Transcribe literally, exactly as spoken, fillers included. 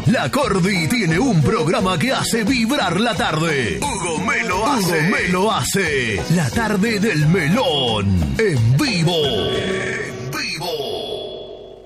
La Cordi tiene un programa que hace vibrar la tarde. Hugo Melo hace. Hugo Melo hace. La tarde del melón. En vivo.